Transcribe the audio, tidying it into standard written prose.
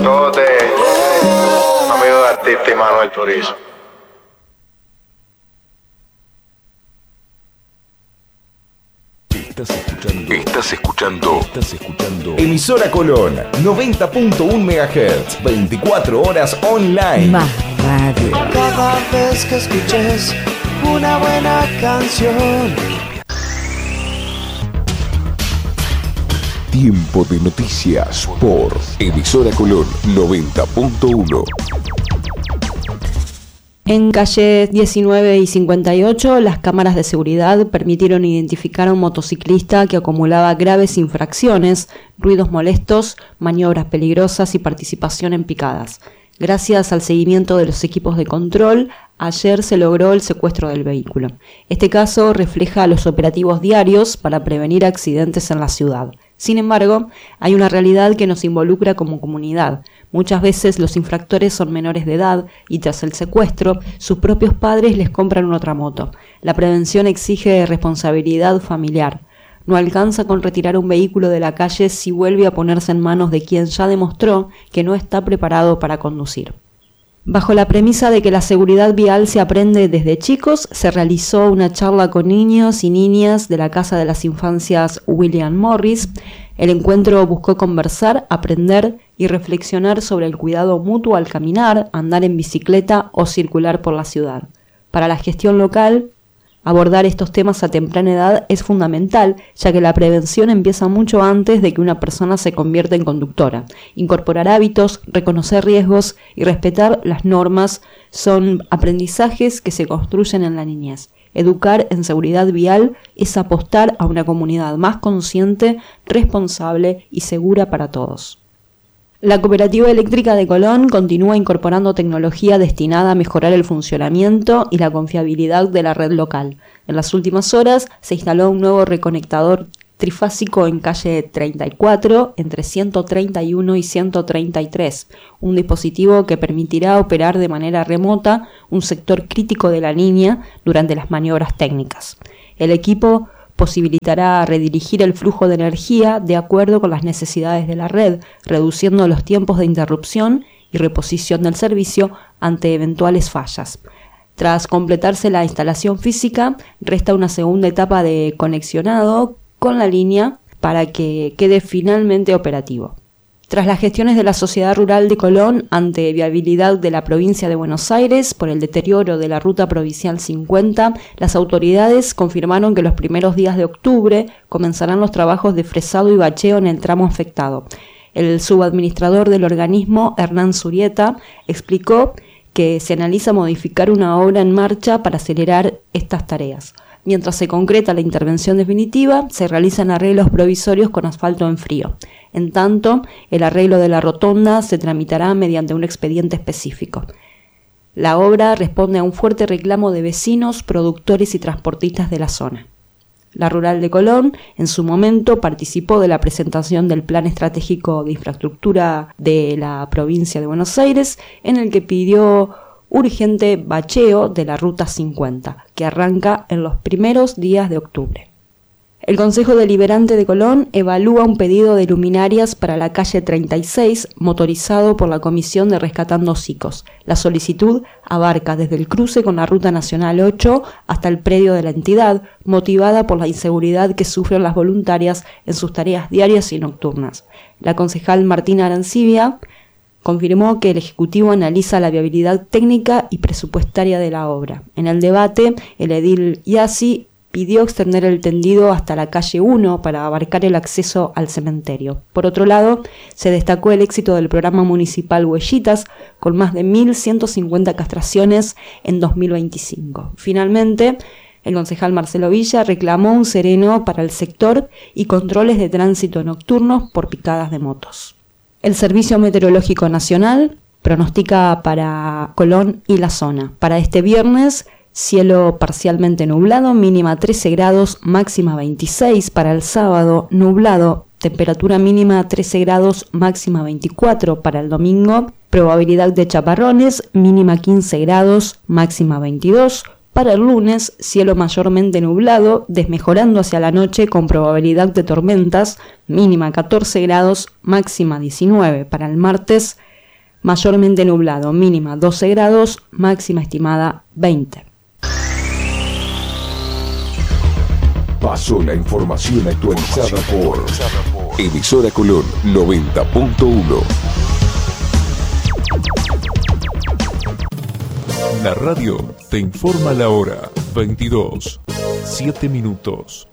Todo de amigo de artista y Manuel Turizo. Estás escuchando Emisora Colón 90.1 MHz, 24 horas online. Más radio. Cada vez que escuches una buena canción. Tiempo de noticias por Emisora Colón 90.1. En calle 19 y 58, las cámaras de seguridad permitieron identificar a un motociclista que acumulaba graves infracciones, ruidos molestos, maniobras peligrosas y participación en picadas. Gracias al seguimiento de los equipos de control, ayer se logró el secuestro del vehículo. Este caso refleja los operativos diarios para prevenir accidentes en la ciudad. Sin embargo, hay una realidad que nos involucra como comunidad. Muchas veces los infractores son menores de edad y tras el secuestro, sus propios padres les compran una otra moto. La prevención exige responsabilidad familiar. No alcanza con retirar un vehículo de la calle si vuelve a ponerse en manos de quien ya demostró que no está preparado para conducir. Bajo la premisa de que la seguridad vial se aprende desde chicos, se realizó una charla con niños y niñas de la Casa de las Infancias William Morris. El encuentro buscó conversar, aprender y reflexionar sobre el cuidado mutuo al caminar, andar en bicicleta o circular por la ciudad. Para la gestión local, abordar estos temas a temprana edad es fundamental, ya que la prevención empieza mucho antes de que una persona se convierta en conductora. Incorporar hábitos, reconocer riesgos y respetar las normas son aprendizajes que se construyen en la niñez. Educar en seguridad vial es apostar a una comunidad más consciente, responsable y segura para todos. La Cooperativa Eléctrica de Colón continúa incorporando tecnología destinada a mejorar el funcionamiento y la confiabilidad de la red local. En las últimas horas se instaló un nuevo reconectador trifásico en calle 34 entre 131 y 133, un dispositivo que permitirá operar de manera remota un sector crítico de la línea durante las maniobras técnicas. El equipo posibilitará redirigir el flujo de energía de acuerdo con las necesidades de la red, reduciendo los tiempos de interrupción y reposición del servicio ante eventuales fallas. Tras completarse la instalación física, resta una segunda etapa de conexionado con la línea para que quede finalmente operativo. Tras las gestiones de la Sociedad Rural de Colón ante viabilidad de la provincia de Buenos Aires por el deterioro de la ruta provincial 50, las autoridades confirmaron que los primeros días de octubre comenzarán los trabajos de fresado y bacheo en el tramo afectado. El subadministrador del organismo, Hernán Zurieta, explicó que se analiza modificar una obra en marcha para acelerar estas tareas. Mientras se concreta la intervención definitiva, se realizan arreglos provisorios con asfalto en frío. En tanto, el arreglo de la rotonda se tramitará mediante un expediente específico. La obra responde a un fuerte reclamo de vecinos, productores y transportistas de la zona. La Rural de Colón, en su momento, participó de la presentación del Plan Estratégico de Infraestructura de la provincia de Buenos Aires, en el que pidió urgente bacheo de la Ruta 50, que arranca en los primeros días de octubre. El Consejo Deliberante de Colón evalúa un pedido de luminarias para la calle 36, motorizado por la Comisión de Rescatando Chicos. La solicitud abarca desde el cruce con la Ruta Nacional 8 hasta el predio de la entidad, motivada por la inseguridad que sufren las voluntarias en sus tareas diarias y nocturnas. La concejal Martina Arancibia confirmó que el Ejecutivo analiza la viabilidad técnica y presupuestaria de la obra. En el debate, el edil Iasi pidió extender el tendido hasta la calle 1 para abarcar el acceso al cementerio. Por otro lado, se destacó el éxito del programa municipal Huellitas, con más de 1.150 castraciones en 2025. Finalmente, el concejal Marcelo Villa reclamó un sereno para el sector y controles de tránsito nocturnos por picadas de motos. El Servicio Meteorológico Nacional pronostica para Colón y la zona. Para este viernes, cielo parcialmente nublado, mínima 13 grados, máxima 26. Para el sábado, nublado, temperatura mínima 13 grados, máxima 24. Para el domingo, probabilidad de chaparrones, mínima 15 grados, máxima 22. Para el lunes, cielo mayormente nublado, desmejorando hacia la noche con probabilidad de tormentas, mínima 14 grados, máxima 19. Para el martes, mayormente nublado, mínima 12 grados, máxima estimada 20. Pasó la información actualizada por Emisora Colón 90.1. La radio te informa la hora. 22:07.